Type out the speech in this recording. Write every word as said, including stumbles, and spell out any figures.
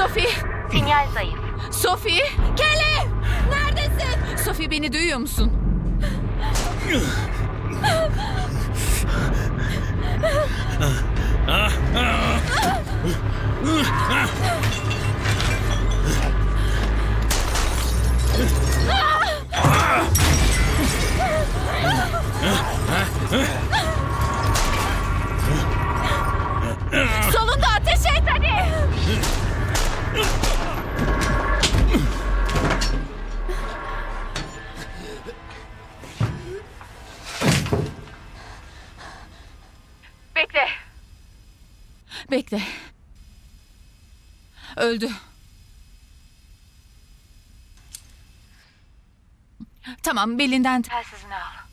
Sophie! Sinyal zayıf. Sophie! Kelly! Neredesin? Sophie, beni duyuyor musun? Sonunda ateş et hadi! Bekle. Bekle. Öldü. Tamam, belinden... Telsizini al.